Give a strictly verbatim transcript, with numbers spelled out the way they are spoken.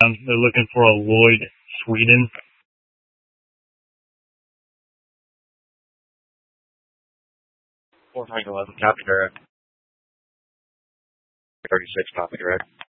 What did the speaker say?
Um, they're looking for a Lloyd, Sweden. four nine eleven, copy direct. thirty-six, copy direct.